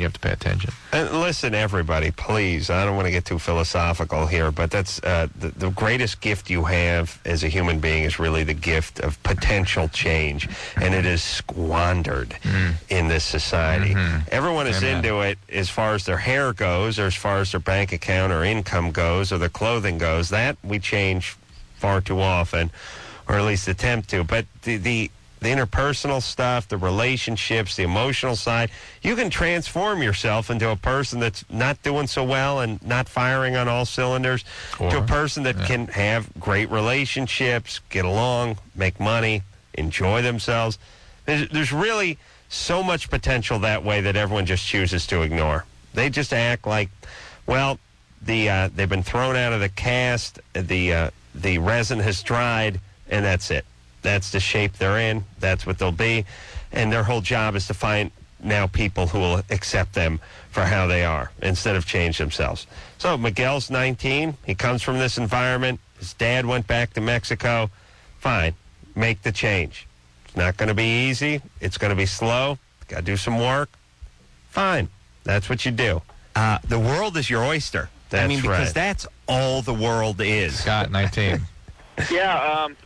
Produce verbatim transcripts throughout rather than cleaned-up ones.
have to pay attention. And listen, everybody, please, I don't want to get too philosophical here, but that's uh, the, the greatest gift you have as a human being is really the gift of potential change, and it is squandered mm. in this society. Mm-hmm. Everyone is Amen. into it as far as their hair goes, or as far as their bank account or income goes, or their clothing goes. That we change far too often, or at least attempt to. But the, the the interpersonal stuff, the relationships, the emotional side, you can transform yourself into a person that's not doing so well and not firing on all cylinders, or, to a person that yeah. can have great relationships, get along, make money, enjoy themselves. There's, there's really so much potential that way that everyone just chooses to ignore. They just act like, well, the uh, they've been thrown out of the cast, the uh, the resin has dried, and that's it. That's the shape they're in. That's what they'll be. And their whole job is to find now people who will accept them for how they are instead of change themselves. So Miguel's nineteen. He comes from this environment. His dad went back to Mexico. Fine. Make the change. It's not going to be easy. It's going to be slow. Got to do some work. Fine. That's what you do. Uh, the world is your oyster. That's I mean, because right. that's all the world is. Scott, nineteen. Yeah, um...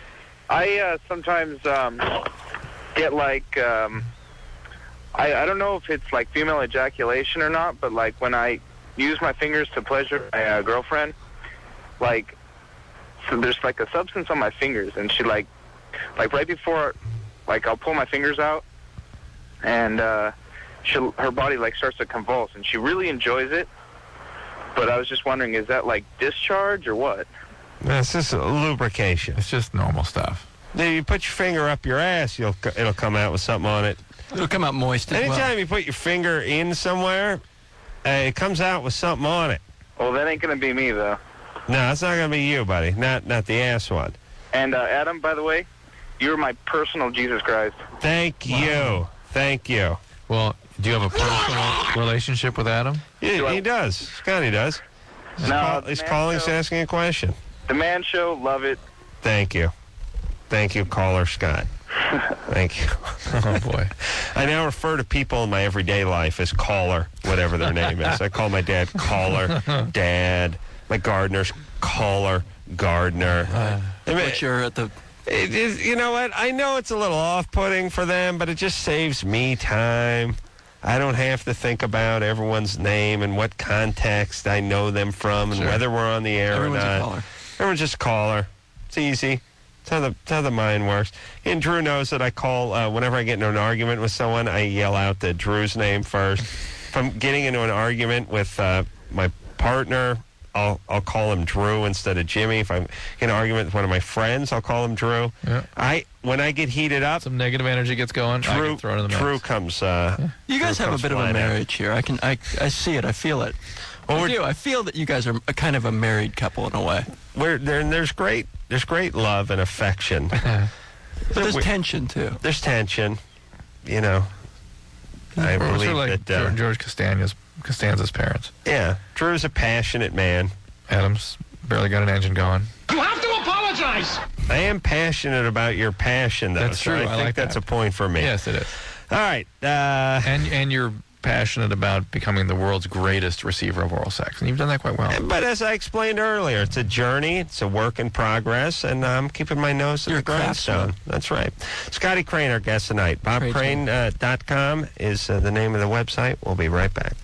I uh, sometimes um, get like, um, I, I don't know if it's like female ejaculation or not, but like when I use my fingers to pleasure my uh, girlfriend, like, so there's like a substance on my fingers, and she like, like right before, like I'll pull my fingers out, and uh, she'll, her body like starts to convulse, and she really enjoys it, but I was just wondering, is that like discharge or what? It's just lubrication. It's just normal stuff. You put your finger up your ass, you'll it'll come out with something on it. It'll come out moist as Anytime well. you put your finger in somewhere, uh, it comes out with something on it. Well, that ain't going to be me, though. No, it's not going to be you, buddy. Not not the ass one. And, uh, Adam, by the way, you're my personal Jesus Christ. Thank wow. you. Thank you. Well, do you have a personal relationship with Adam? Yeah, he does. Scotty does. He's, no, call, he's calling, he's asking a question. The Man Show, love it. Thank you. Thank you, caller Scott. Thank you. Oh, boy. I now refer to people in my everyday life as caller, whatever their name is. I call my dad caller, dad. My gardener's caller, gardener. Uh, I mean, but you're at the... It is, you know what? I know it's a little off-putting for them, but it just saves me time. I don't have to think about everyone's name and what context I know them from and sure. whether we're on the air Everyone's or not. A caller. Everyone's just a caller. It's easy. It's how the, it's how the mind works. And Drew knows that I call, uh, whenever I get into an argument with someone, I yell out the Drew's name first. If I'm getting into an argument with uh, my partner, I'll I'll call him Drew instead of Jimmy. If I'm in an argument with one of my friends, I'll call him Drew. Yeah. I when I get heated up, some negative energy gets going. Drew, I can throw it in the mix. Drew comes. Uh, yeah. You guys Drew have a bit of a marriage out. here. I can I I see it. I feel it. Well, I do. I feel that you guys are a kind of a married couple in a way. We're there. There's great. There's great love and affection. But there's we, tension too. There's tension. You know. I We're believe like that uh, George Costanza's Costanza's parents. Yeah, Drew's a passionate man. Adam's barely got an engine going. You have to apologize. I am passionate about your passion, though. That's so true. I, I think like that's that. a point for me. Yes, it is. All right. Uh, and and you're passionate about becoming the world's greatest receiver of oral sex, and you've done that quite well. But as I explained earlier, it's a journey. It's a work in progress, and I'm keeping my nose at You're the grindstone. That's right. Scotty Crane, our guest tonight. Bob Crane dot com uh, is uh, the name of the website. We'll be right back.